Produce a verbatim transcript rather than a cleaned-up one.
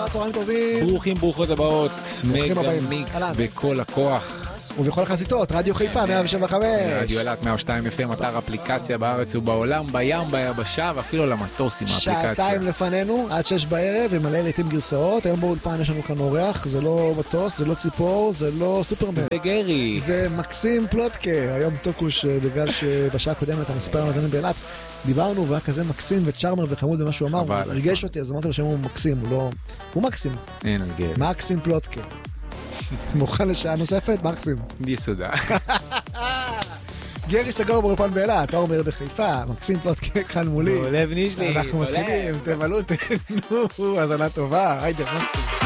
צהריים טובים. ברוכים ברוכות הבאות, מגה מיקס בכל הכוח. ובכל חזיתות, רדיו חיפה מאה שבע וחמש. רדיו אלת מאה ושתיים אף אם, אתר אפליקציה בארץ ובעולם, בים, ביבשה ואפילו למטוס עם האפליקציה. שעתיים לפנינו, עד שש בערב, עם מלא לעתים גרסאות. היום באולפן יש לנו כאן אורח, זה לא מטוס, זה לא ציפור, זה לא סופרמן. זה גרי. זה מקסים פלוטקה. היום טוקוש, בגלל שבשעה הקודמת, המספר המאזינים באילת, דיברנו, והיה כזה מקסים וצ'ארמר וחמוד במה שהוא אמר, הוא הרגש אותי, אז אמרתי לו שהוא מקסים, הוא לא... הוא מקסים. אין על גרי. מקסים פלוטקה. מוכן לשעה נוספת? מקסים. יסודה. גרי סגור באולפן באילת, אורמר בחיפה, מקסים פלוטקה כאן מולי. לב נישלי. אנחנו מתחילים, תבלו, תהנו, האזנה טובה, היידה מקסים.